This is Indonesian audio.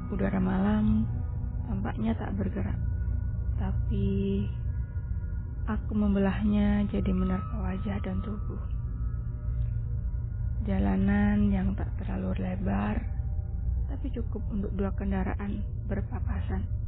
Udara malam tampaknya tak bergerak, tapi aku membelahnya jadi menerpa wajah dan tubuh. Jalanan yang tak terlalu lebar, tapi cukup untuk dua kendaraan berpapasan.